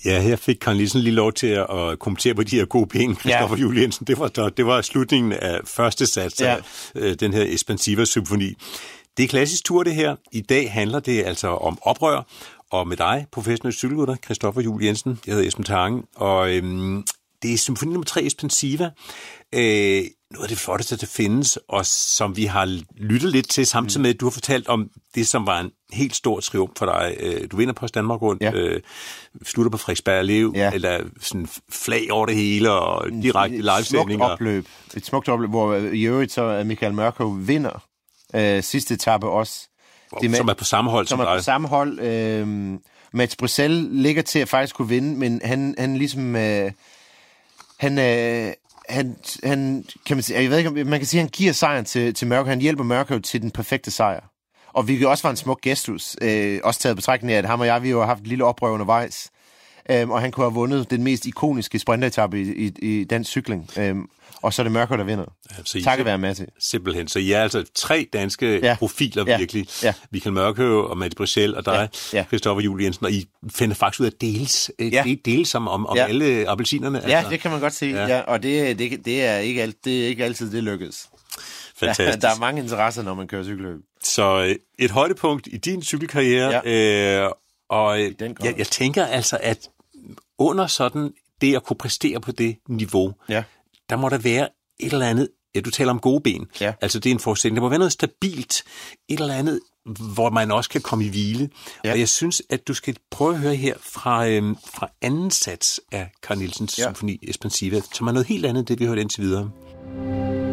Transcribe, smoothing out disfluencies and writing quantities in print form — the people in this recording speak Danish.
Ja, her fik Carl Nielsen lige lov til at kommentere på de her gode ben, Christoffer Juel Jensen. Det var slutningen af første sats af den her Espansiva-symfoni. Det er klassisk tur, det her. I dag handler det altså om oprør, og med dig, professionel cykelrytter, Christoffer Juel Jensen. Jeg hedder Esben Tange, og det er symfoni nummer 3, Espansiva. Noget af det flotteste, der findes, og som vi har lyttet lidt til, samtidig med, at du har fortalt om det, som var en helt stor triumf for dig. Du vinder Post Danmark rundt, slutter på Frederiksberg Allé, eller sådan flag over det hele, og direkte livesendinger. Et smukt opløb, hvor i øvrigt så Michael Mørkøv vinder sidste etape også. Som er på samme hold som dig. Som er på samme hold. Mats Bruxelles ligger til at faktisk kunne vinde, men han ligesom... Han kan man sige, jeg ved ikke, om man kan sige, han giver sejren til Mørkøv. Han hjælper Mørkøv til den perfekte sejr. Og vi også var en smuk gestus, også taget betragtning af, at ham og jeg, vi har haft et lille oprør undervejs. Og han kunne have vundet den mest ikoniske sprinteretappe i dansk cykling. Og så er det Mørkøv, der vinder. Takket være Matti. Simpelthen. Så I er altså 3 danske profiler virkelig. Ja. Michael Mørkøv og Matti Bruxelles og dig, Christoffer Juel Jensen. Og I finder faktisk ud af at deles om alle appelsinerne. Ja, altså. Det kan man godt se. Ja. Og det er ikke altid det lykkes. Fantastisk. Der er mange interesser, når man kører cykelløb. Så et højdepunkt i din cykelkarriere. Og jeg tænker altså, at under sådan det at kunne præstere på det niveau, der må der være et eller andet, du taler om gode ben, altså det er en forudsætning, der må være noget stabilt, et eller andet, hvor man også kan komme i hvile. Og jeg synes, at du skal prøve at høre her fra anden sats af Carl Nielsens symfoni Espansiva, som er noget helt andet, det vi hørte indtil videre.